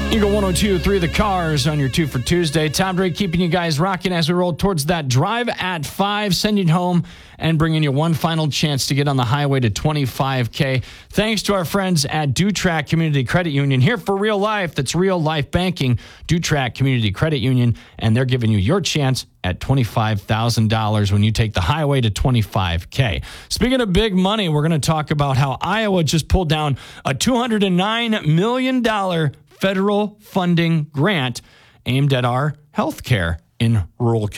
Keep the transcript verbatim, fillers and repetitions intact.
Eagle one oh two point three, the Cars on your two for Tuesday. Tom Drake keeping you guys rocking as we roll towards that drive at five, sending you home and bringing you one final chance to get on the highway to twenty-five K. Thanks to our friends at DuTrack Community Credit Union. Here for real life, that's real life banking. DuTrack Community Credit Union, and they're giving you your chance at twenty-five thousand dollars when you take the highway to twenty-five K. Speaking of big money, we're going to talk about how Iowa just pulled down a two hundred nine million dollars federal funding grant aimed at our health care in rural communities.